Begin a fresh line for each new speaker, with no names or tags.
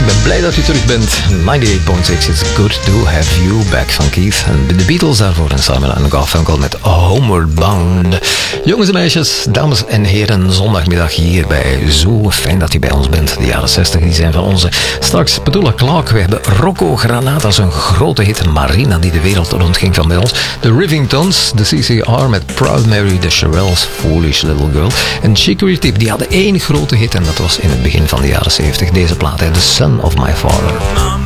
Ik ben blij dat u terug bent. 98.6, it's good to have you back van Keith. En de Beatles daarvoor en Simon & Garfunkel met Homeward Bound. Jongens en meisjes, dames en heren, zondagmiddag hier bij Zoo. Fijn dat u bij ons bent. De jaren 60 die zijn van onze. Straks Petula Clark. We hebben Rocco Granatas, een grote hit. Marina die de wereld rondging van bij ons. De Rivingtons, de CCR met Proud Mary, de Shirelles, Foolish Little Girl. En Chicory Tip, die hadden één grote hit en dat was in het begin van de jaren 70. Deze plaat, The Son of My Father.